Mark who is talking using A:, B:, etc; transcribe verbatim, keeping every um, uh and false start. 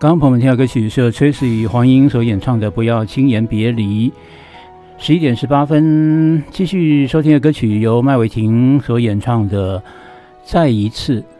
A: 刚刚朋友们听到歌曲是 Tracy 与黄英所演唱的《不要轻言别离》。十一点十八分，继续收听的歌曲由麦伟霆所演唱的《再一次》。